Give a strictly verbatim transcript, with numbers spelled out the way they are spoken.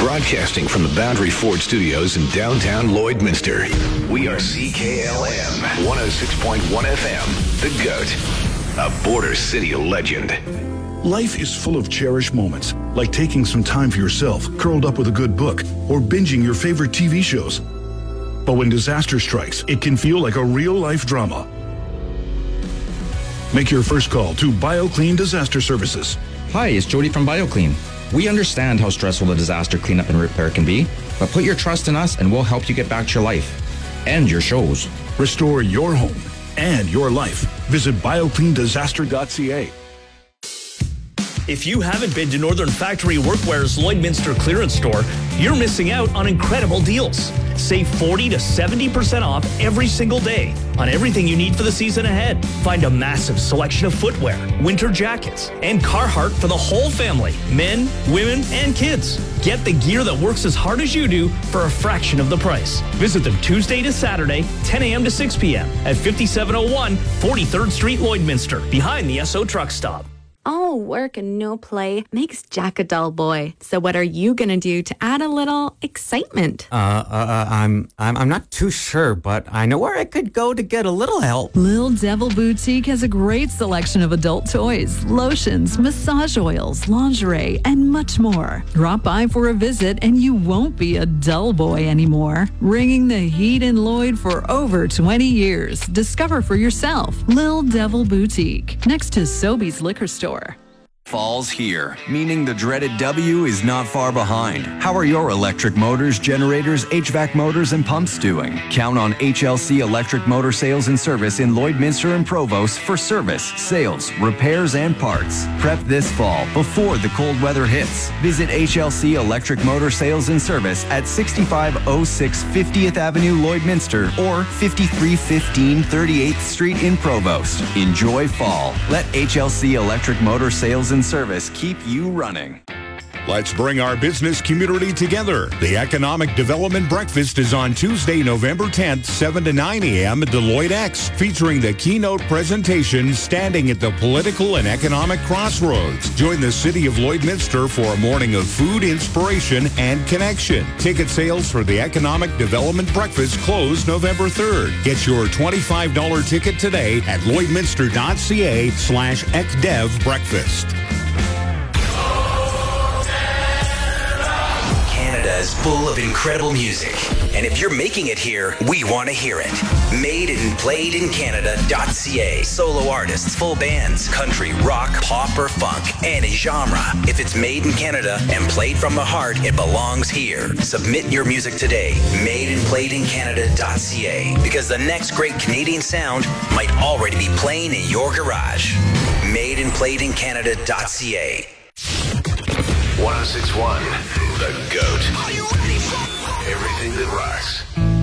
Broadcasting from the Boundary Ford Studios in downtown Lloydminster. We are C K L M one oh six point one F M, The GOAT, a Border City legend. Life is full of cherished moments, like taking some time for yourself, curled up with a good book, or binging your favorite T V shows. But when disaster strikes, it can feel like a real-life drama. Make your first call to BioClean Disaster Services. Hi, it's Jody from BioClean. We understand how stressful the disaster cleanup and repair can be, but put your trust in us and we'll help you get back to your life and your shows. Restore your home and your life. Visit bio clean disaster dot c a. If you haven't been to Northern Factory Workwear's Lloydminster clearance store, you're missing out on incredible deals. Save forty to seventy percent off every single day on everything you need for the season ahead. Find a massive selection of footwear, winter jackets, and Carhartt for the whole family, men, women, and kids. Get the gear that works as hard as you do for a fraction of the price. Visit them Tuesday to Saturday, ten a.m. to six p.m. at fifty-seven oh one forty-third Street, Lloydminster, behind the Esso truck stop. All work and no play makes Jack a dull boy. So what are you going to do to add a little excitement? Uh, uh, I'm, I'm, I'm not too sure, but I know where I could go to get a little help. Lil Devil Boutique has a great selection of adult toys, lotions, massage oils, lingerie, and much more. Drop by for a visit and you won't be a dull boy anymore. Ringing the heat in Lloyd for over twenty years. Discover for yourself. Lil Devil Boutique, next to Sobeys Liquor Store. Fall's here, meaning the dreaded W is not far behind. How are your electric motors, generators, H V A C motors, and pumps doing? Count on H L C Electric Motor Sales and Service in Lloydminster and Provost for service, sales, repairs, and parts. Prep this fall before the cold weather hits. Visit H L C Electric Motor Sales and Service at sixty-five oh six fiftieth Avenue, Lloydminster, or fifty-three fifteen thirty-eighth Street in Provost. Enjoy fall. Let H L C Electric Motor Sales and Service keep you running. Let's bring our business community together. The Economic Development Breakfast is on Tuesday, November tenth, seven to nine a.m. at Deloitte X, featuring the keynote presentation, Standing at the Political and Economic Crossroads. Join the City of Lloydminster for a morning of food, inspiration, and connection. Ticket sales for the Economic Development Breakfast close November third. Get your twenty-five dollars ticket today at lloydminster.ca slash ecdev breakfast. Is full of incredible music. And if you're making it here, we want to hear it. Made and played in Canada dot c a. Solo artists, full bands, country, rock, pop, or funk, any genre. If it's made in Canada and played from the heart, it belongs here. Submit your music today. Made and played in Canada dot c a. Because the next great Canadian sound might already be playing in your garage. Made and played in Canada dot c a. one oh six point one, The GOAT. Everything that rocks.